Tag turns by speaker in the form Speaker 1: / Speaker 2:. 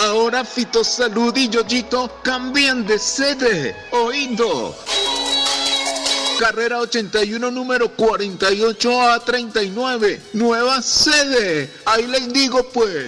Speaker 1: Ahora Fitosalud y Yoyito cambian de sede. Oído. Carrera 81, número 48A39. Nueva sede. Ahí les digo pues.